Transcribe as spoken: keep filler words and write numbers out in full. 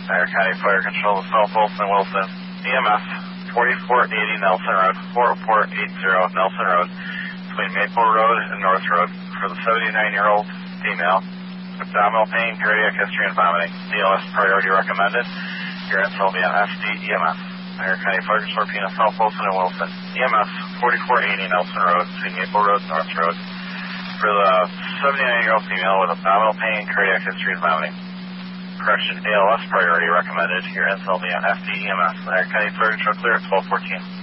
Dyer County Fire Control, South Wilson, Wilson. E M S forty-four eighty Nelson Road, forty-four eighty Nelson Road, between Maple Road and North Road, for the seventy-nine-year-old female. Abdominal pain, cardiac history, and vomiting. D L S priority recommended. Your info will be on F D E M S. Dyer County Fire Control, Pina, South Wilson, and Wilson. E M S forty-four eighty Nelson Road, between Maple Road and North Road, for the seventy-nine-year-old female with abdominal pain, cardiac history, and vomiting. Correction, A L S priority recommended. Your info will be on F D E M S. Dyer County Fire Control clear at twelve fourteen.